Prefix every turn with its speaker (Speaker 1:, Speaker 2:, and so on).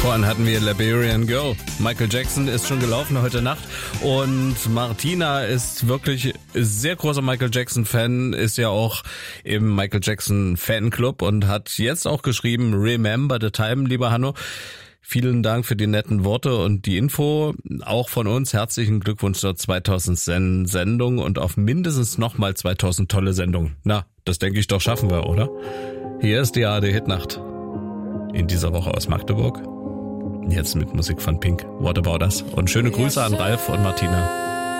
Speaker 1: Vorhin hatten wir Liberian Girl. Michael Jackson ist schon gelaufen heute Nacht und Martina ist wirklich sehr großer Michael Jackson Fan, ist ja auch im Michael Jackson Fanclub und hat jetzt auch geschrieben, Remember the Time, lieber Hanno. Vielen Dank für die netten Worte und die Info. Auch von uns herzlichen Glückwunsch zur 2000 Sendung und auf mindestens nochmal 2000 tolle Sendungen. Na, das denke ich doch schaffen wir, oder? Hier ist die ARD Hitnacht. In dieser Woche aus Magdeburg. Jetzt mit Musik von Pink. What About Us? Und schöne Grüße an Ralf und Martina.